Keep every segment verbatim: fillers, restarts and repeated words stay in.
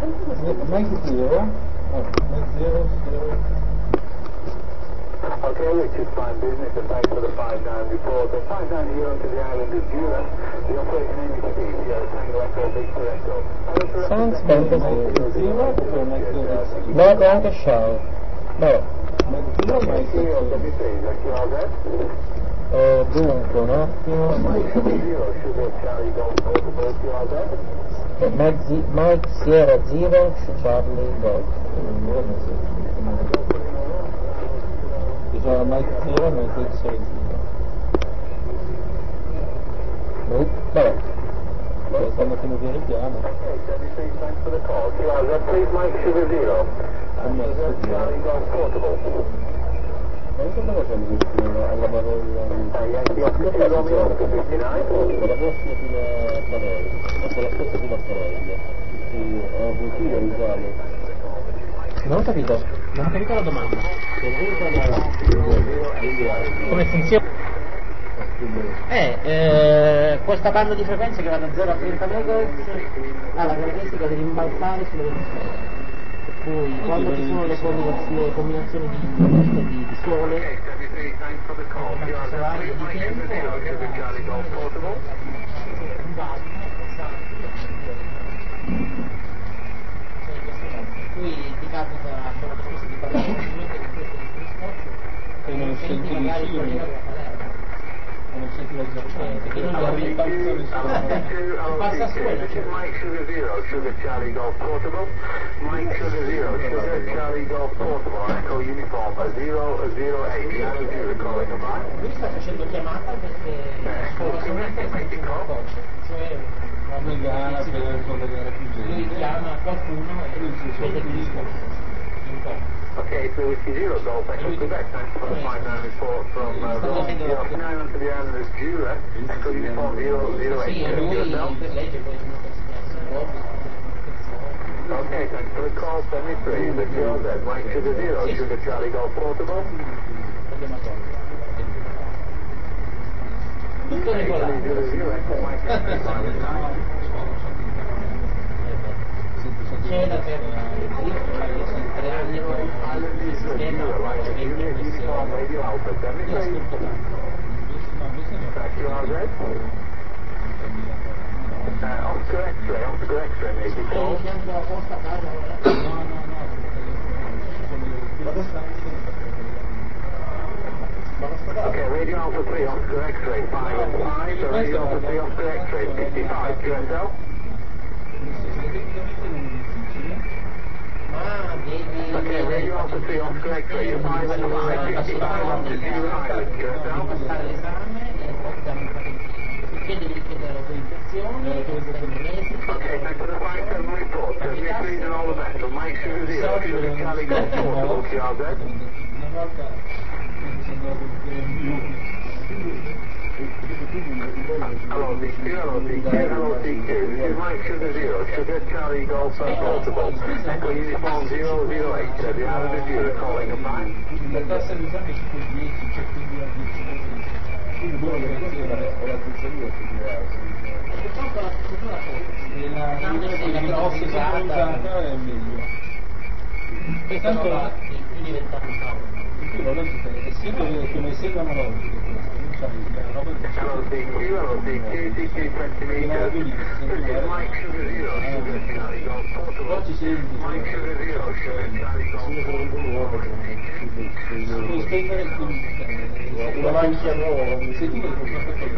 Make zero. Oh, make zero, zero. Okay, which is fine business, and thanks for the five nine report. The five nine zero to the island of Jura. The operation name is T, Sierra Tango Echo, Victor Echo. Sounds fantasy. Zero or make zero? No, neanche show. No. Make zero, make Zero, zero. W three, is that your address? Eh, dunque, un attimo. Mike Zero, Sugar Charlie Golf Portable, is your address? Mike, Z- Mike Sierra Zero, Charlie Golf. Diceva make zero, make X sei zero. Nope. Vabbè. Beh, stanno tenuti in ripiano. Okay, seventy-three, thanks for the call. Your address, please, Mike Sugar Zero. Come Sugar Charlie Golf Portable. Ma io cosa facendo vicino alla parola? Uh, Yankee Oscar two Romeo Oscar fifty-nine. Con la prossima fila a parola, con la stessa fila a parola. Sì, ho avuto io uguale. Non ho capito. Non ho capito la domanda. Come funziona? Eh, eh, questa banda di frequenze che va da zero a trenta megahertz ha la caratteristica di rimbalzare sulle resistenze. Per cui quando ci sono le combinazioni, le combinazioni di, di, di, di suole, Okay, seventy-three, thanks for the call. Your address, please, Mike Sugar Zero, Sugar Charlie Golf Portable. per cui ti capita solo spesso di parlare semplicemente di questo di scotch, E non senti magari vicino, quelli da Palermo. non senti la giacchetta, che non la rimbalzare su. Passa su e non This c'è. is Mike Sugar Zero, Sugar Charlie Golf Portable. Mike Sugar Zero, Sugar Charlie Golf Portable, Echo Uniform zero zero eight. Zero zero, calling a bar. Lui sta facendo chiamata perché sono solamente sentito un accordo, cioè Una megana per collegare più lui gente. chiama qualcuno e vede che risponde. Incontro. Okay, so Whiskey Zero, Golf Echo Quebec. Thanks for the five nine report from uh, Rome. Zero nine onto the island of Jura. Echo Uniform zero zero eight. Sì, e lui Yourself? per legge poi sono considerati Okay, thanks for the call. seventy-three, the Q R Z, Mike Sugar Zero, Sugar Charlie Golf Portable. tutto regolare. Zero zero, Echo Mike Sugar Zero. C'è da per io sono tre anni con il sistema Like a unit, Uniform Radio Alpha seventy-three. That's your address? Uh, Oscar X-ray, Oscar X-ray, maybe e call. fianco alla posta a casa. Okay, Radio Alpha three, Oscar X-ray, five and five. So Radio Alpha three, Oscar X-ray, fifty-five, Q S L. Ma devi Okay, Radio Alpha three, Oscar X-ray, you're five and five, fifty-five up to Jura Island, Q S L. passare l'esame e poi ti danno il patentino. Perché devi chiedere l'autorizzazione, sei mesi. Okay, thanks for the five seven report. seventy-three and all the best. So Mike Sugar Zero, Sugar Charlie Golf Portable, Q R Z. Una volta mi sembrava Hello, D Q, hello, D Q, hello, D Q. This is Mike Sugar Zero, Sugar Charlie Golf Portable. Echo Uniform zero zero eight. Uh, the island of Jura calling a fine. la tassa di esame è tipo dieci, cioè quindi a dieci. Quindi buona garanzia o la pizzeria si diversa. Perché tanto la struttura E la tanto sei la capito sempre usata è meglio. E tanto tanto più diventato un cavolo. tu non è sempre come seguono logiche questo, non c'è la roba di Hello, D Q, hello, D Q, D Q twenty meters. This is Mike Sugar Zero, Sugar Charlie Golf Portable. Oggi si Mike Sugar Zero, Sugar Charlie Golf Portable. puoi spendere il una macchina nuova, se tu vuoi comprare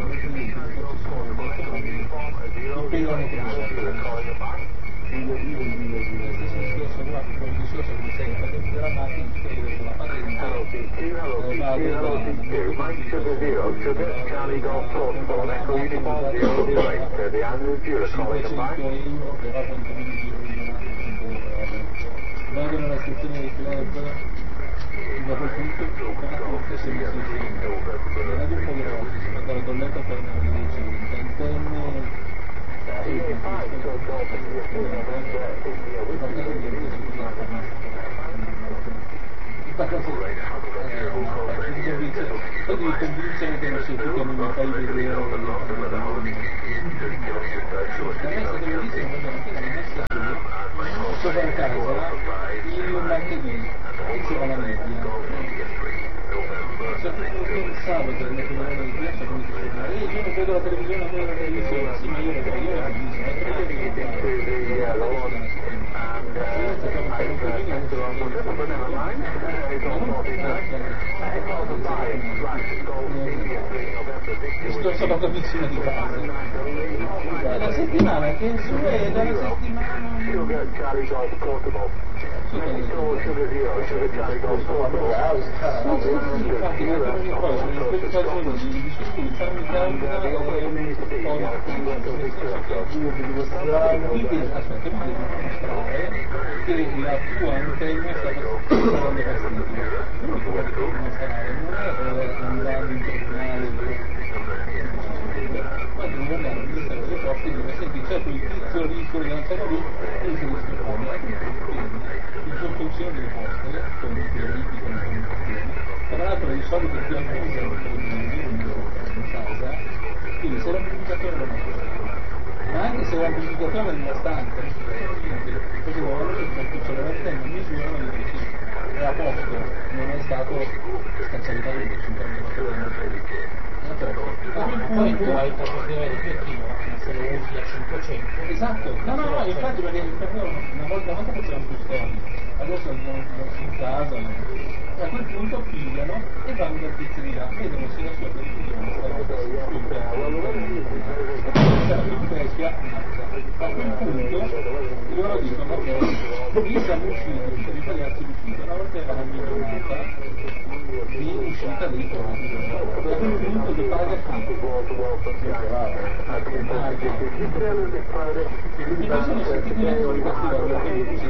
quindi io il stesso discorso qua, il discorso che sei patente della macchina, quello che la patente Hello, D Q, hello, D Q, hello, D Q. Mike Sugar Zero, Sugar Charlie Golf Portable. Echo Uniform zero zero eight. Uh, the island of Jura calling a fine. euro, però quanto mi giro di vado nella stazione del club, dopo il punto, se mi si sente, era di un po' grosso, sono andato alla tolletta per una dieci, antenne, poi devi convincere che non sei tu che non mi fai vedere a me è stato bellissimo quando alla fine l'ho messa posso fare a casa il martedì, insieme alla media. Se il sabato il metodologo di piazza come ti dice, eh, io non vedo la televisione, non vedo la televisione, sì, ma io lo vedo, io lo vedo, ma tre giorni che fa, io facciamo fare un pochino e sto sabato vicino di casa. È la settimana che su è dalla settimana. Infatti non è una cosa, in questa stagione di discussione farmi causa e poi aspetta, mi devo dimostrare che la tua antenna è stata dando fastidio. L'unico che devo dimostrare non è andando in tribunale quando non andare al Ministero delle Poste e dire senti c'è quel tizio lì con l'antenna lì e li sono istruzioni. Il sottousino delle poste con i crediti con i problemi, tra l'altro di solito ti avvisano in casa, quindi se l'amplificatore non è, ma anche se l'amplificatore è nella stanza, non succede niente, così normalmente c'è l'antenna in misura e dici è a posto, non è stato scansato di cinquanta. Poi tu hai il possibilità di riflettire, se lo usi a cinquecento. Esatto, no no no, infatti perché una volta, una volta facevano più storie, adesso non si incasano, e a quel punto pigliano e vanno dal tizio di là, vedono se la sua televisione sta a quel punto loro dicono che lì siamo usciti, per i pagliacci d'uscita, una volta era la milionata di uscita dei conti, a quel punto ti paga tutto. Mi sono sentito in un festival che mi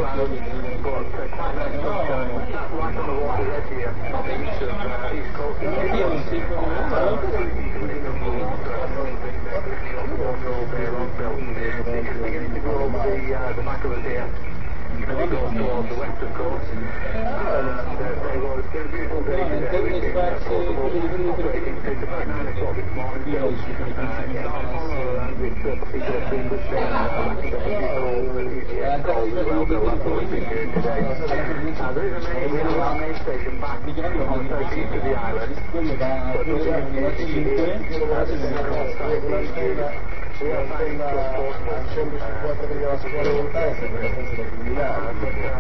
centocinquanta per la scuola volontare sembra abbastanza da criminale.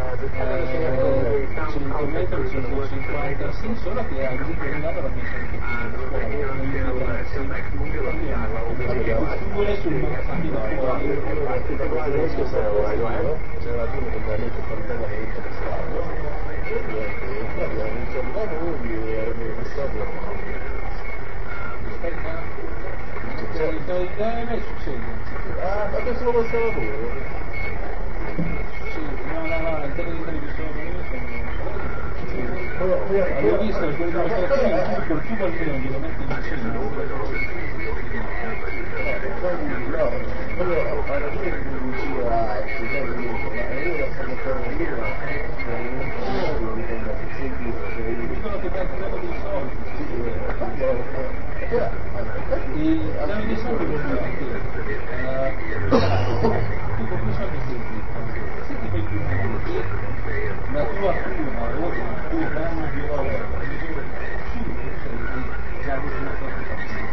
centometri centocinquanta sì, solo che a Milano la pensione che pure sul massimo da fuori c'era la prima completamente spontaneamente per strada e abbiamo iniziato da noi e abbiamo iniziato che succede? Ah, ma questo lo passava lavoro? Sì, no, no, no, in termini di televisione sono... Avevo visto che quelle dimostrazioni col tubo al film lo metti vicino. No, quello alla fine non riusciva a spiegare niente, ma io la stavo facendo io, non mi sembra più semplice. Dicono che prendono dei soldi. E danno dei soldi vuol dire che tu con dei soldi senti, se ti fai più monti, la tua firma o il tuo danno di oro già avuto una sorta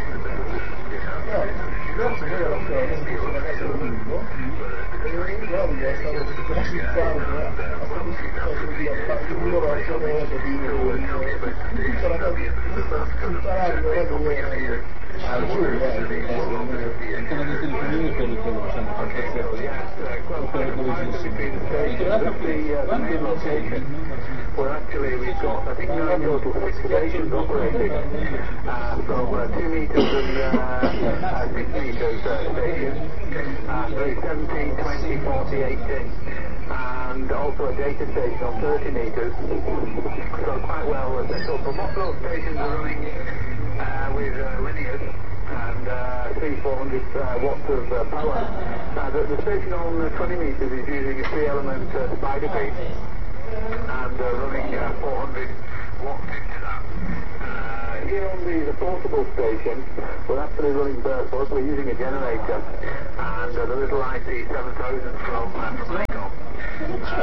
no, se noi alla fine non si una casa di lungo e Claudio è stato sconfitto ha stato sconfitto di loro a ciò che tutta la casa imparare dove al giù sono dei telefonini pericolose, diciamo, per pericolosissimi. Quando non c'è Well, actually, we've got, I think, nine total stations operating uh, from uh, two metres and uh, uh, six metres uh, stations, uh, so seventeen, twenty, forty, eighty, and also a data station on thirty metres, so quite well set up. But most of those stations are running uh, with uh, linears and uh, three, four hundred uh, watts of uh, power. Uh, the, the station on uh, twenty metres is using a three-element uh, spider beam and uh, running uh, four hundred watts into that. Uh, here on the, the portable station, we're actually running bursts. We're using a generator and uh, the little I C seven thousand from uh, from Icon. Uh,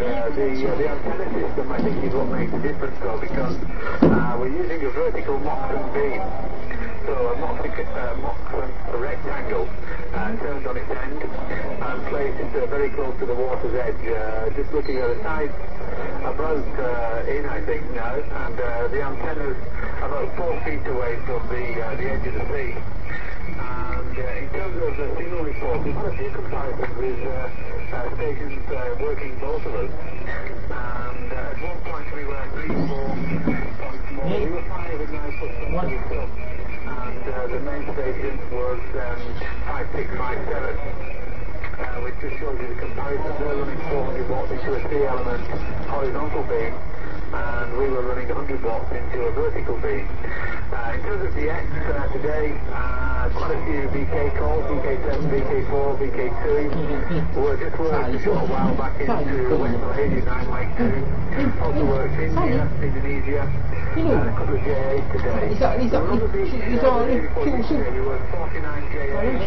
uh, the, uh, the antenna system, I think, is what makes the difference, though, because uh, we're using a vertical Moxon beam. So a Moxon, uh, Moxon a rectangle uh, turned on its end and placed uh, very close to the water's edge. Uh, just looking at the tide, about uh, in, I think, now, and uh, the antenna's about four feet away from the, uh, the edge of the sea. And uh, in terms of the signal report, we've had a few comparisons with uh, uh, stations uh, working both of us. And uh, at one point we were three, four points more. We were five and nine foot something. And uh, the main station was um, five six five seven. Uh, which just shows you the comparison. They're running four hundred watts into a three element horizontal beam, and we were running one hundred watts into a vertical beam. Uh, in terms of the X uh, today, uh, quite a few V K calls, V K seven, V K four, V K two. We're just worked a short while back into West Malaysia, nine Lake two. Also worked India, Indonesia, and a couple of J eight today. He's got, he's got, he's got, he's got, We were forty-nine J eight.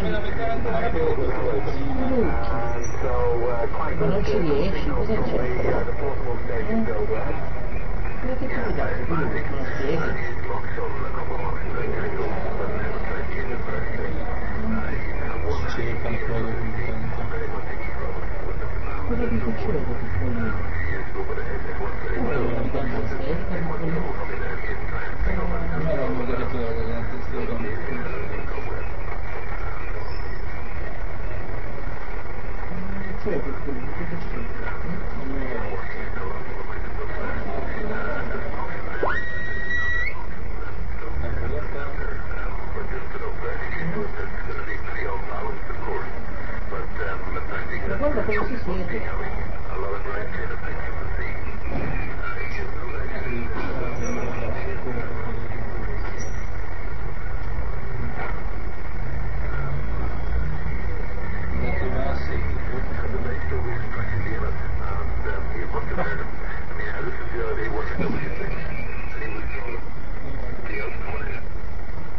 And so uh, quite good signals from the, uh, the portable stations overhead. Cercano quello che cosa vi succede piccolino? Cioè, piccolino, che c'è? Guarda come si sente.